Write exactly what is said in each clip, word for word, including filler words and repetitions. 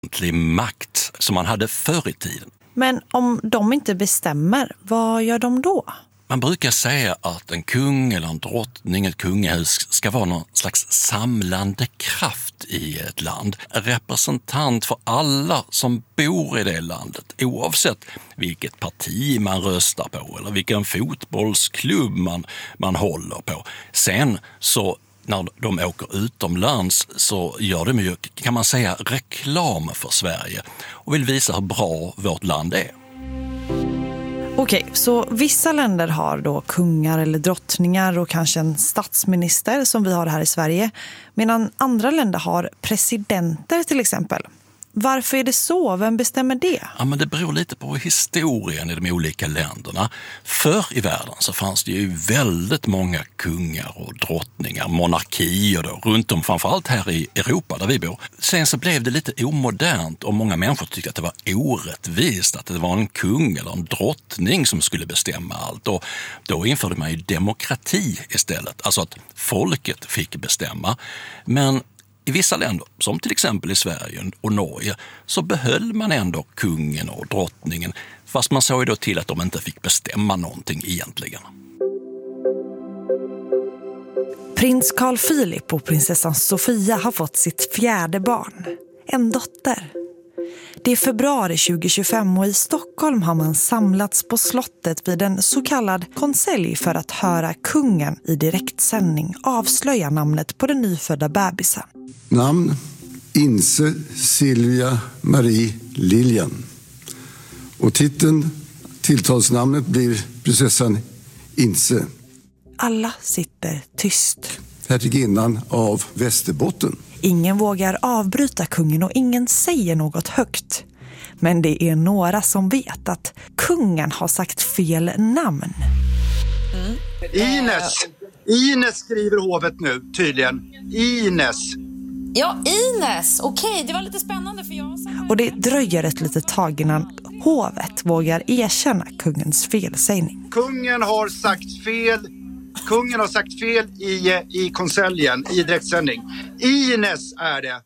makt som man hade förr i tiden. Men om de inte bestämmer, vad gör de då? Man brukar säga att en kung eller en drottning, ett kungahus, ska vara någon slags samlande kraft i ett land. En representant för alla som bor i det landet, oavsett vilket parti man röstar på eller vilken fotbollsklubb man, man håller på. Sen så när de åker utomlands så gör de ju, kan man säga, reklam för Sverige och vill visa hur bra vårt land är. Okej, så vissa länder har då kungar eller drottningar och kanske en statsminister som vi har här i Sverige, medan andra länder har presidenter till exempel. Varför är det så? Vem bestämmer det? Ja, men det beror lite på historien i de olika länderna. Förr i världen så fanns det ju väldigt många kungar och drottningar, monarkier då, runt om, framförallt här i Europa där vi bor. Sen så blev det lite omodernt och många människor tyckte att det var orättvist att det var en kung eller en drottning som skulle bestämma allt. Och då införde man ju demokrati istället, alltså att folket fick bestämma. Men i vissa länder, som till exempel i Sverige och Norge, så behöll man ändå kungen och drottningen, fast man såg ju då till att de inte fick bestämma någonting egentligen. Prins Carl Philip och prinsessan Sofia har fått sitt fjärde barn, en dotter. Det är februari tjugo tjugofem och i Stockholm har man samlats på slottet vid en så kallad konselj för att höra kungen i direktsändning avslöja namnet på den nyfödda bebisen. Namn: Inse Silvia Marie Lilian. Och titeln, tilltalsnamnet, blir prinsessan Inse. Alla sitter tyst. Hertiginnan av Västerbotten. Ingen vågar avbryta kungen och ingen säger något högt. Men det är några som vet att kungen har sagt fel namn. Mm. Ines! Ines skriver hovet nu, tydligen. Ines! Ja, Ines. Okej, det var lite spännande för jag... Och det dröjer ett litet tag innan hovet vågar erkänna kungens felsägning. Kungen har sagt fel. Kungen har sagt fel i, i konseljen, i direktsändning. Ines är det.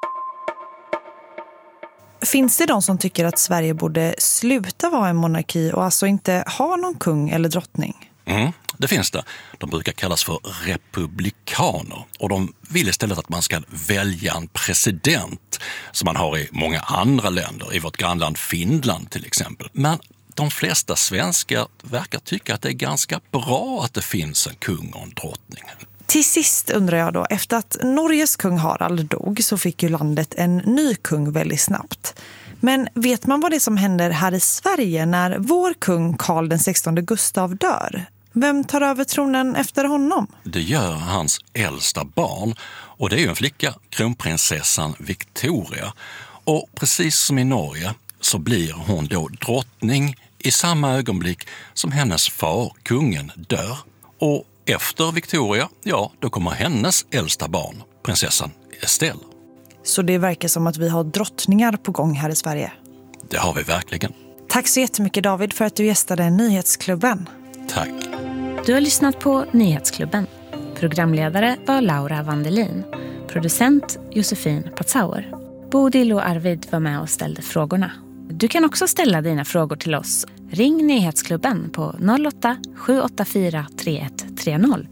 Finns det de som tycker att Sverige borde sluta vara en monarki och alltså inte ha någon kung eller drottning? Mm, det finns det. De brukar kallas för republikaner och de vill istället att man ska välja en president som man har i många andra länder, i vårt grannland Finland till exempel. Men de flesta svenskar verkar tycka att det är ganska bra att det finns en kung och en drottning. Till sist undrar jag då, efter att Norges kung Harald dog så fick ju landet en ny kung väldigt snabbt. Men vet man vad det är som händer här i Sverige när vår kung Karl den sextonde Gustav dör? Vem tar över tronen efter honom? Det gör hans äldsta barn och det är ju en flicka, kronprinsessan Victoria. Och precis som i Norge så blir hon då drottning i samma ögonblick som hennes far, kungen, dör. Och efter Victoria, ja, då kommer hennes äldsta barn, prinsessan Estelle. Så det verkar som att vi har drottningar på gång här i Sverige. Det har vi verkligen. Tack så jättemycket David för att du gästade Nyhetsklubben. Tack. Du har lyssnat på Nyhetsklubben. Programledare var Laura Vandelin. Producent Josefin Patzauer. Bodil och Arvid var med och ställde frågorna. Du kan också ställa dina frågor till oss. Ring Nyhetsklubben på noll åtta sju åtta fyra tre ett tre noll.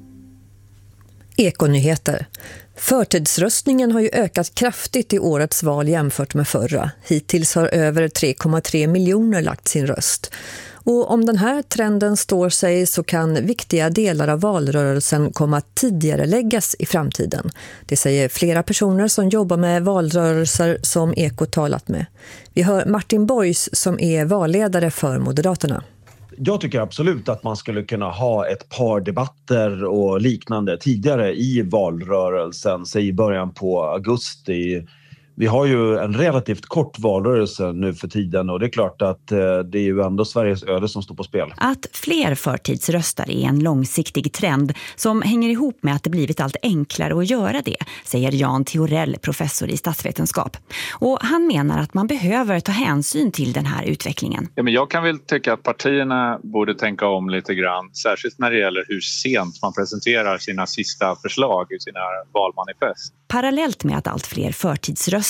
Ekonyheter. Förtidsröstningen har ju ökat kraftigt i årets val jämfört med förra. Hittills har över tre komma tre miljoner lagt sin röst. Och om den här trenden står sig så kan viktiga delar av valrörelsen komma att tidigare läggas i framtiden. Det säger flera personer som jobbar med valrörelser som Eko talat med. Vi hör Martin Borgs som är valledare för Moderaterna. Jag tycker absolut att man skulle kunna ha ett par debatter och liknande tidigare i valrörelsen, säg i början på augusti. Vi har ju en relativt kort valrörelse nu för tiden och det är klart att det är ju ändå Sveriges öde som står på spel. Att fler förtidsröstar är en långsiktig trend som hänger ihop med att det blivit allt enklare att göra det, säger Jan Theorell, professor i statsvetenskap. Och han menar att man behöver ta hänsyn till den här utvecklingen. Ja, men jag kan väl tycka att partierna borde tänka om lite grann, särskilt när det gäller hur sent man presenterar sina sista förslag i sina valmanifest. Parallellt med att allt fler förtidsröstar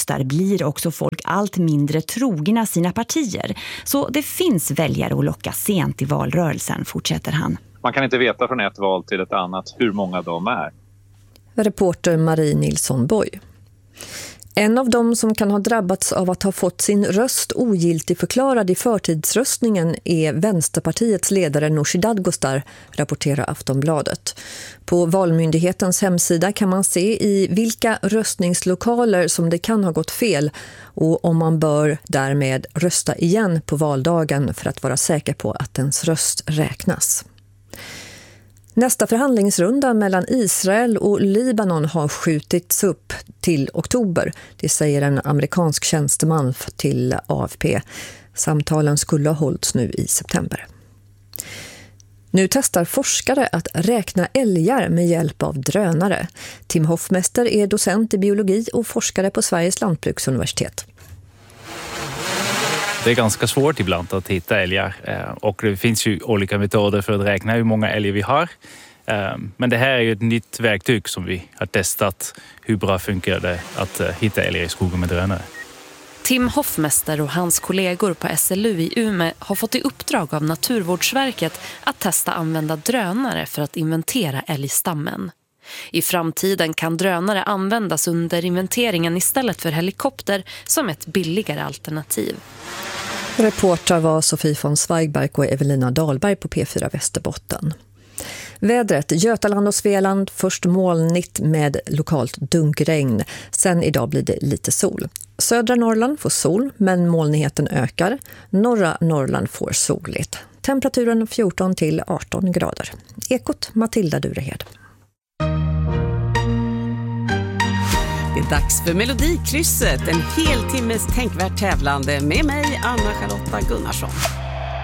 röstar blir också folk allt mindre trogna sina partier. Så det finns väljare att locka sent i valrörelsen, fortsätter han. Man kan inte veta från ett val till ett annat hur många de är. Reporter Marie Nilsson Boy. En av dem som kan ha drabbats av att ha fått sin röst ogiltig förklarad i förtidsröstningen är Vänsterpartiets ledare Nooshi Dadgostar, rapporterar Aftonbladet. På Valmyndighetens hemsida kan man se i vilka röstningslokaler som det kan ha gått fel och om man bör därmed rösta igen på valdagen för att vara säker på att ens röst räknas. Nästa förhandlingsrunda mellan Israel och Libanon har skjutits upp till oktober. Det säger en amerikansk tjänsteman till A F P. Samtalen skulle ha hållits nu i september. Nu testar forskare att räkna älgar med hjälp av drönare. Tim Hoffmäster är docent i biologi och forskare på Sveriges lantbruksuniversitet. Det är ganska svårt ibland att hitta älgar och det finns ju olika metoder för att räkna hur många älgar vi har. Men det här är ju ett nytt verktyg som vi har testat. Hur bra funkar det att hitta älgar i skogen med drönare? Tim Hoffmäster och hans kollegor på S L U i Umeå har fått i uppdrag av Naturvårdsverket att testa använda drönare för att inventera älgstammen. I framtiden kan drönare användas under inventeringen istället för helikopter som ett billigare alternativ. Reportrar var Sofie von Zweigbergk och Evelina Dahlberg på P fyra Västerbotten. Vädret, Götaland och Svealand, först molnigt med lokalt dunkregn. Sen idag blir det lite sol. Södra Norrland får sol, men molnigheten ökar. Norra Norrland får soligt. Temperaturen fjorton till arton grader. Ekot, Matilda Durehed. Det är dags för Melodikrysset, en hel timmes tänkvärt tävlande med mig, Anna Charlotta Gunnarsson.